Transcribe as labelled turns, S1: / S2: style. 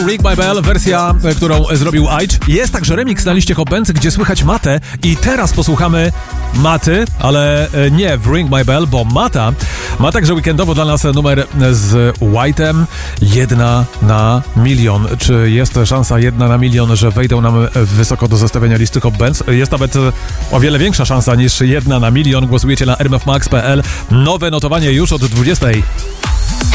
S1: Ring My Bell, wersja, którą zrobił Aitch. Jest także remix na liście Hot Bands, gdzie słychać Matę i teraz posłuchamy Maty, ale nie w Ring My Bell, bo Mata ma także weekendowo dla nas numer z White'em 1 na milion. Czy jest szansa 1 na milion, że wejdą nam wysoko do zestawienia listy Hot Bands? Jest nawet o wiele większa szansa niż 1 na milion. Głosujecie na rmfmax.pl. Nowe notowanie już od 20.